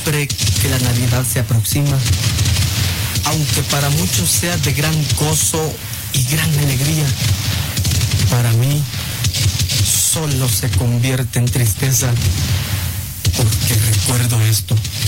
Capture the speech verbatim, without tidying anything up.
Siempre que la Navidad se aproxima, aunque para muchos sea de gran gozo y gran alegría, para mí solo se convierte en tristeza porque recuerdo esto.